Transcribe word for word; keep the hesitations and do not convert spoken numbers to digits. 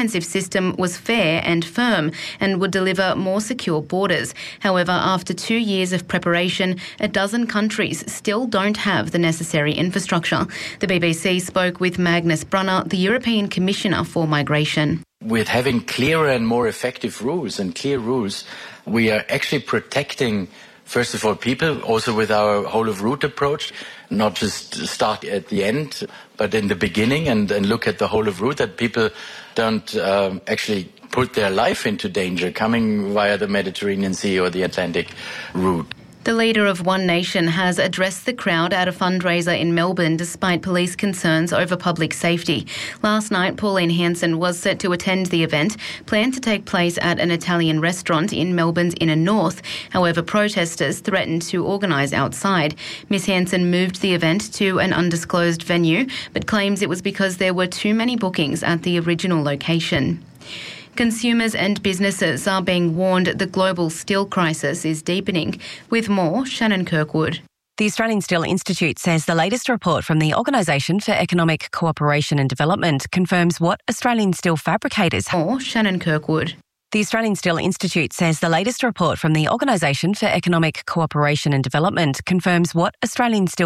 comprehensive system was fair and firm and would deliver more secure borders. However, after two years of preparation, a dozen countries still don't have the necessary infrastructure. The B B C spoke with Magnus Brunner, the European Commissioner for Migration. With having clearer and more effective rules and clear rules, we are actually protecting, first of all, people, also with our whole-of-route approach, not just start at the end, but in the beginning and, and look at the whole-of-route, that people don't um, actually put their life into danger coming via the Mediterranean Sea or the Atlantic route. The leader of One Nation has addressed the crowd at a fundraiser in Melbourne despite police concerns over public safety. Last night, Pauline Hanson was set to attend the event, planned to take place at an Italian restaurant in Melbourne's inner north. However, protesters threatened to organise outside. Miss Hanson moved the event to an undisclosed venue, but claims it was because there were too many bookings at the original location. Consumers and businesses are being warned the global steel crisis is deepening. With more, Shannon Kirkwood. The Australian Steel Institute says the latest report from the Organisation for Economic Cooperation and Development confirms what Australian steel fabricators... More, Shannon Kirkwood. The Australian Steel Institute says the latest report from the Organisation for Economic Cooperation and Development confirms what Australian steel